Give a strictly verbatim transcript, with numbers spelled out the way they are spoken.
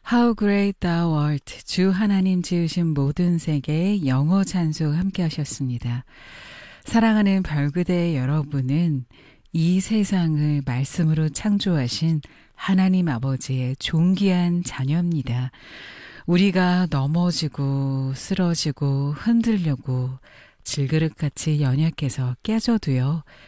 How great thou art. 주 하나님 지으신 모든 세계의 영어 찬송 함께 하셨습니다. 사랑하는 별그대 여러분은 이 세상을 말씀으로 창조하신 하나님 아버지의 존귀한 자녀입니다. 우리가 넘어지고 쓰러지고 흔들려고 질그릇같이 연약해서 깨져도요.